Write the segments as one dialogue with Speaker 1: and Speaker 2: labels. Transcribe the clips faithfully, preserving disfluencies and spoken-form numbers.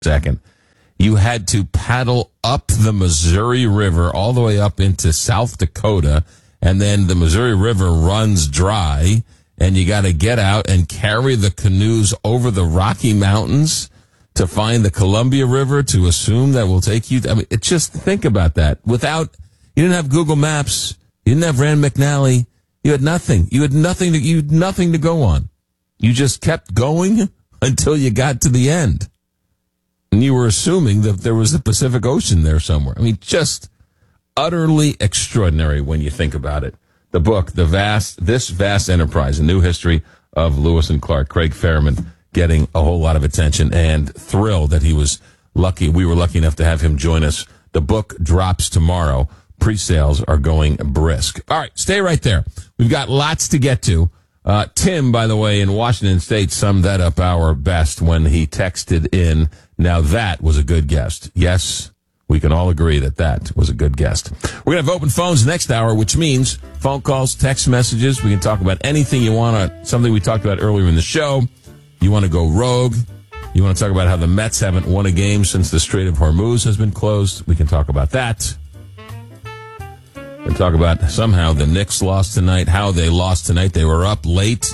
Speaker 1: second. You had to paddle up the Missouri River all the way up into South Dakota, and then the Missouri River runs dry, and you got to get out and carry the canoes over the Rocky Mountains to find the Columbia River to assume that will take you. I mean, it, just think about that. Without, you didn't have Google Maps, you didn't have Rand McNally, you had nothing. You had nothing to, you had nothing to go on. You just kept going until you got to the end. And you were assuming that there was the Pacific Ocean there somewhere. I mean, just utterly extraordinary when you think about it. The book, The Vast, This Vast Enterprise, A New History of Lewis and Clark. Craig Fairman getting a whole lot of attention, and thrilled that he was lucky. We were lucky enough to have him join us. The book drops tomorrow. Pre-sales are going brisk. All right, stay right there. We've got lots to get to. Uh, Tim, by the way, in Washington State summed that up our best when he texted in. Now that was a good guest. Yes, we can all agree that that was a good guest. We're going to have open phones next hour, which means phone calls, text messages. We can talk about anything you want to, something we talked about earlier in the show. You want to go rogue. You want to talk about how the Mets haven't won a game since the Strait of Hormuz has been closed. We can talk about that. And talk about somehow the Knicks lost tonight, how they lost tonight. They were up late.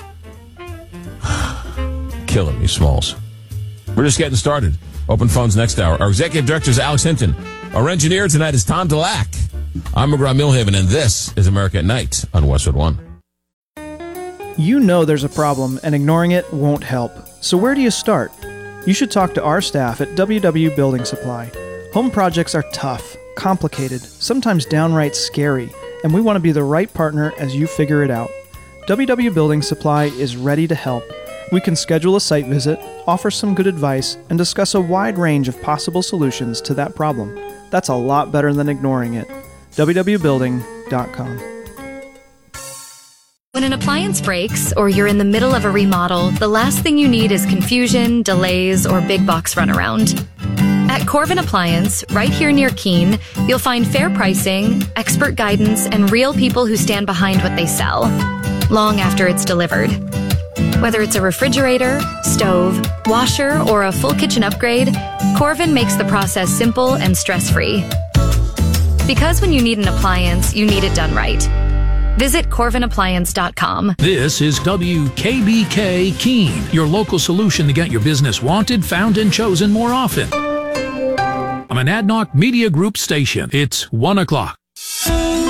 Speaker 1: Killing me, Smalls. We're just getting started. Open phones next hour. Our executive director is Alex Hinton. Our engineer tonight is Tom Delac. I'm McGraw-Milhaven, and this is America at Night on Westwood One.
Speaker 2: You know there's a problem, and ignoring it won't help. So where do you start? You should talk to our staff at W W Building Supply. Home projects are tough, complicated, sometimes downright scary, and we want to be the right partner as you figure it out. W W Building Supply is ready to help. We can schedule a site visit, offer some good advice, and discuss a wide range of possible solutions to that problem. That's a lot better than ignoring it. W W building dot com.
Speaker 3: When an appliance breaks or you're in the middle of a remodel, the last thing you need is confusion, delays, or big box runaround. At Corvin Appliance, right here near Keene, you'll find fair pricing, expert guidance, and real people who stand behind what they sell, long after it's delivered. Whether it's a refrigerator, stove, washer, or a full kitchen upgrade, Corvin makes the process simple and stress-free. Because when you need an appliance, you need it done right. Visit Corvin Appliance dot com.
Speaker 4: This is W K B K Keene, your local solution to get your business wanted, found, and chosen more often. I'm an Adnoc Media Group station. It's one o'clock.